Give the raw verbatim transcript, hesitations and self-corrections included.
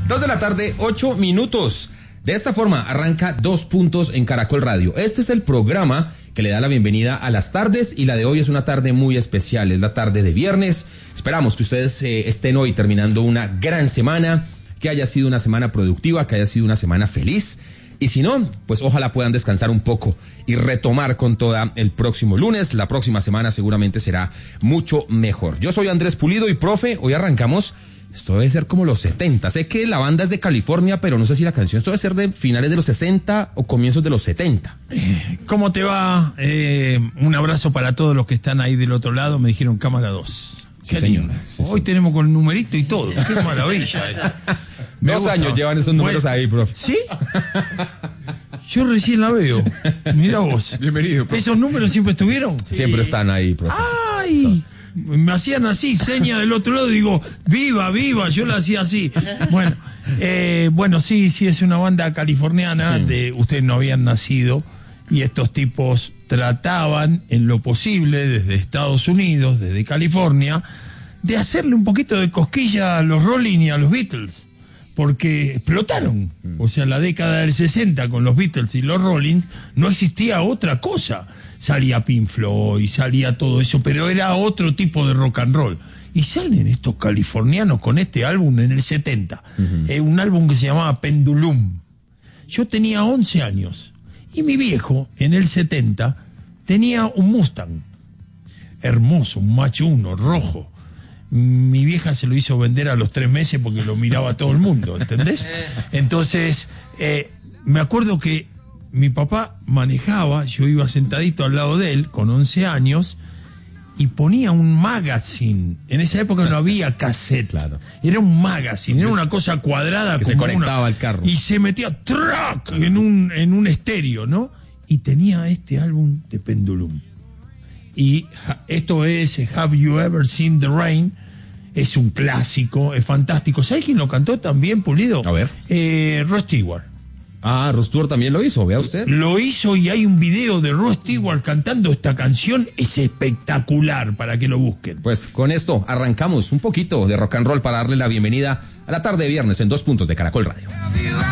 Dos de la tarde, ocho minutos. De esta forma arranca Dos Puntos en Caracol Radio. Este es el programa que le da la bienvenida a las tardes y la de hoy es una tarde muy especial, es la tarde de viernes. Esperamos que ustedes eh, estén hoy terminando una gran semana, que haya sido una semana productiva, que haya sido una semana feliz. Y si no, pues ojalá puedan descansar un poco y retomar con toda el próximo lunes. La próxima semana seguramente será mucho mejor. Yo soy Andrés Pulido y profe, hoy arrancamos. Esto debe ser como los setenta. Sé que la banda es de California, pero no sé si la canción esto debe ser de finales de los sesenta o comienzos de los setenta. ¿Cómo te va? Eh, un abrazo para todos los que están ahí del otro lado. Me dijeron cámara dos. Sí, señor. Sí, Hoy sí. tenemos con el numerito y todo. Qué maravilla. Me Dos gusta. años llevan esos números Bueno, ahí, profe. ¿Sí? Yo recién la veo. Mira vos. Bienvenido, profe. ¿Esos números siempre estuvieron? Siempre están ahí, profe. ¡Ay! Me hacían así, seña del otro lado, digo, viva, viva, yo la hacía así. Bueno, eh, bueno, sí, sí, es una banda californiana, Sí. de ustedes no habían nacido, y estos tipos trataban, en lo posible, desde Estados Unidos, desde California, de hacerle un poquito de cosquilla a los Rolling y a los Beatles, porque explotaron. O sea, en la década del sesenta, con los Beatles y los Rolling, no existía otra cosa. Salía Pink Floyd, salía todo eso, pero era otro tipo de rock and roll. Y salen estos californianos con este álbum en el setenta. Uh-huh. Eh, un álbum que se llamaba Pendulum. Yo tenía once años. Y mi viejo, en el setenta, tenía un Mustang. Hermoso, un macho uno, rojo. Mi vieja se lo hizo vender a los tres meses porque lo miraba todo el mundo, ¿entendés? Entonces, eh, me acuerdo que mi papá manejaba, yo iba sentadito al lado de él, con once años, y ponía un magazine. En esa época no había cassette. Claro. Era un magazine, era una cosa cuadrada. Que como se conectaba una, al carro. Y se metía ¡trac! en un, en un estéreo, ¿no? Y tenía este álbum de Pendulum. Y esto es Have You Ever Seen the Rain? Es un clásico, es fantástico. ¿Sabes quién lo cantó también, Pulido? A ver. Eh, Rod Stewart. Ah, Rod Stewart también lo hizo, vea usted. Lo hizo y hay un video de Rod Stewart cantando esta canción. Es espectacular, para que lo busquen. Pues con esto arrancamos un poquito de rock and roll para darle la bienvenida a la tarde de viernes en Dos Puntos de Caracol Radio.